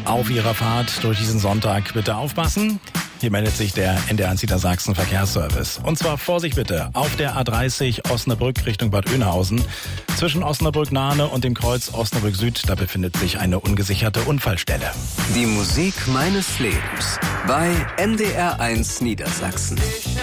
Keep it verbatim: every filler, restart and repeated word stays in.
Auf Ihrer Fahrt durch diesen Sonntag bitte aufpassen. Hier meldet sich der N D R eins Niedersachsen Verkehrsservice. Und zwar Vorsicht bitte auf der A dreißig Osnabrück Richtung Bad Oeynhausen. Zwischen Osnabrück-Nahne und dem Kreuz Osnabrück Süd, da befindet sich eine ungesicherte Unfallstelle. Die Musik meines Lebens bei N D R eins Niedersachsen.